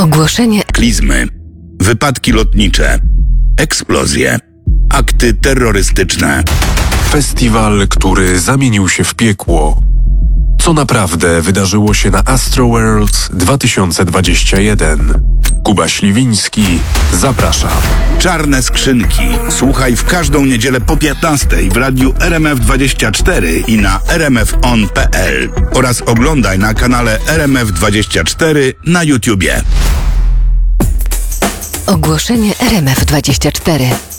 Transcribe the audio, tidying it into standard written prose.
Ogłoszenie. Klizmy, wypadki lotnicze, eksplozje, akty terrorystyczne. Festiwal, który zamienił się w piekło. Co naprawdę wydarzyło się na Astroworld 2021? Kuba Śliwiński zaprasza. Czarne skrzynki. Słuchaj w każdą niedzielę po 15:00 w radiu RMF24 i na rmfon.pl oraz oglądaj na kanale RMF24 na YouTubie. Ogłoszenie RMF24.